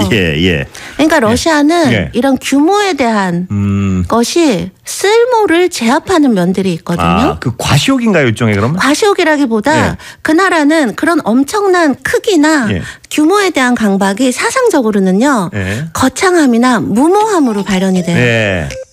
예. 그러니까 러시아는 예. 이런 규모에 대한 것이 쓸모를 제압하는 면들이 있거든요. 그 과시욕인가요, 일종의 그러면? 과시욕이라기보다 예. 그 나라는 그런 엄청난 크기나 예. 규모에 대한 강박이 사상적으로는요. 예. 거창함이나 무모함으로 발현이 돼요. 예.